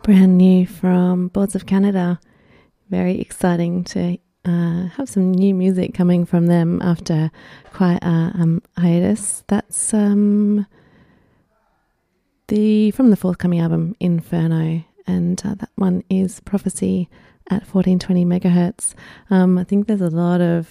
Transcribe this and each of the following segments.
Brand new from Boards of Canada. Very exciting to have some new music coming from them after quite a hiatus. That's from the forthcoming album Inferno, and that one is Prophecy at 1420 megahertz. I think there's a lot of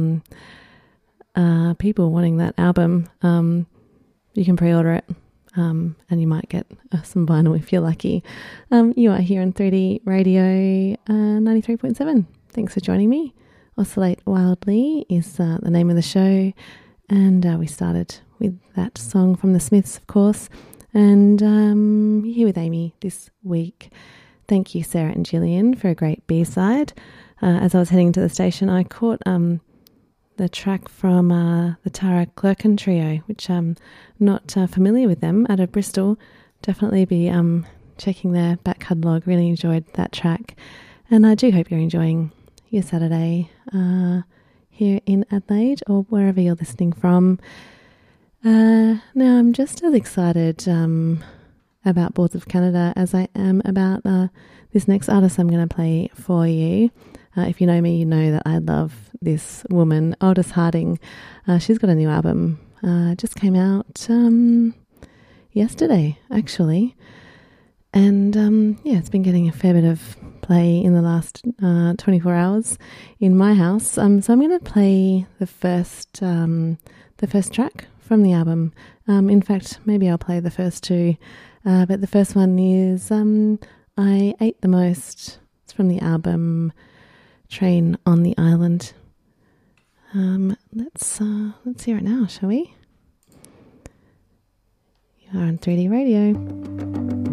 people wanting that album. You can pre-order it. And you might get some vinyl if you're lucky. You are here on 3D Radio 93.7. Thanks for joining me. Oscillate Wildly is the name of the show, and we started with that song from the Smiths, of course, and you're here with Amy this week. Thank you, Sarah and Gillian, for a great B-side. As I was heading to the station, I caught the track from the Tara Clerkin Trio, which I'm not familiar with them, out of Bristol. Definitely be checking their back catalogue. Really enjoyed that track. And I do hope you're enjoying your Saturday here in Adelaide or wherever you're listening from. Now, I'm just as excited about Boards of Canada as I am about this next artist I'm going to play for you. If you know me, you know that I love this woman, Aldous Harding. She's got a new album. Just came out yesterday, actually. And it's been getting a fair bit of play in the last 24 hours in my house. So I'm going to play the first track from the album. In fact, maybe I'll play the first two. But the first one is I Ate the Most. It's from the album Train on the Island. Let's hear it now, shall we? You are on 3D Radio.